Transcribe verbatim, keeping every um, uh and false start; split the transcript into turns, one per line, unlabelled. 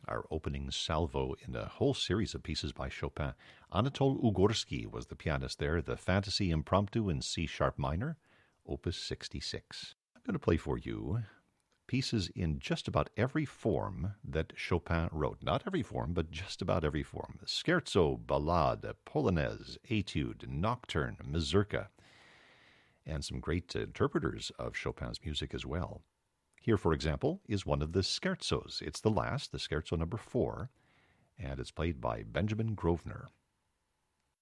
our opening salvo in a whole series of pieces by Chopin. Anatol Ugorsky was the pianist there, the Fantasy Impromptu in C-sharp minor, Opus sixty-six. I'm going to play for you pieces in just about every form that Chopin wrote. Not every form, but just about every form. Scherzo, ballade, polonaise, etude, nocturne, mazurka, and some great interpreters of Chopin's music as well. Here, for example, is one of the scherzos. It's the last, the scherzo number four, and it's played by Benjamin Grosvenor.